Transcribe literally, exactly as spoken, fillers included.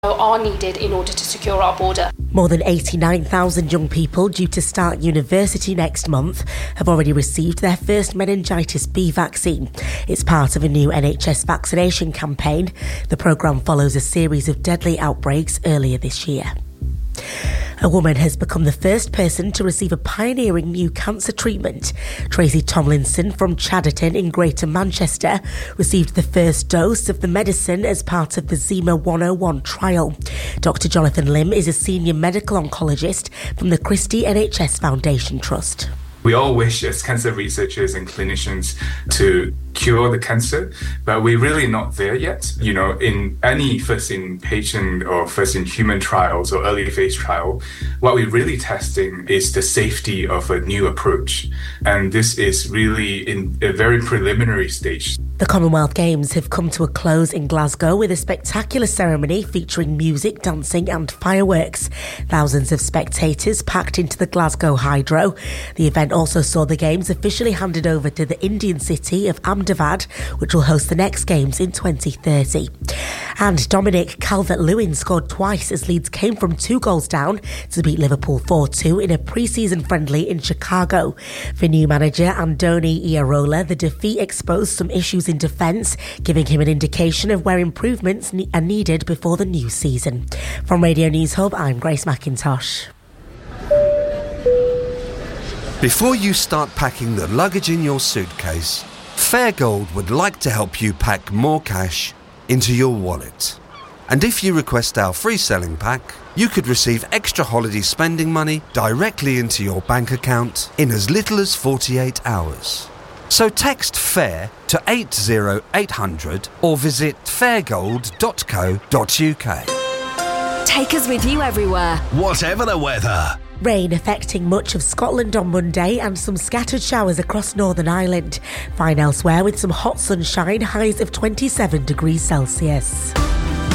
are needed in order to secure our border. More than eighty-nine thousand young people due to start university next month have already received their first meningitis B vaccine. It's part of a new N H S vaccination campaign. The programme follows a series of deadly outbreaks earlier this year. A woman has become the first person to receive a pioneering new cancer treatment. Tracy Tomlinson from Chadderton in Greater Manchester received the first dose of the medicine as part of the Zima one oh one trial. Doctor Jonathan Lim is a senior medical oncologist from the Christie N H S Foundation Trust. We all wish as cancer researchers and clinicians to cure the cancer, but we're really not there yet. You know, in any first-in-patient or first-in-human trials or early phase trial, what we're really testing is the safety of a new approach. And this is really in a very preliminary stage. The Commonwealth Games have come to a close in Glasgow with a spectacular ceremony featuring music, dancing and fireworks. Thousands of spectators packed into the Glasgow Hydro. The event also saw the Games officially handed over to the Indian city of Ahmedabad, which will host the next Games in twenty thirty. And Dominic Calvert-Lewin scored twice as Leeds came from two goals down to beat Liverpool four two in a pre-season friendly in Chicago. For new manager Andoni Iraola, the defeat exposed some issues in defence, giving him an indication of where improvements ne- are needed before the new season. From Radio News Hub, I'm Grace McIntosh. Before you start packing the luggage in your suitcase, Fairgold would like to help you pack more cash into your wallet. And if you request our free selling pack, you could receive extra holiday spending money directly into your bank account in as little as forty-eight hours. So text FAIR to eight zero eight hundred or visit fairgold dot co dot uk. Take us with you everywhere, whatever the weather. Rain affecting much of Scotland on Monday and some scattered showers across Northern Ireland. Fine elsewhere with some hot sunshine, highs of twenty-seven degrees Celsius.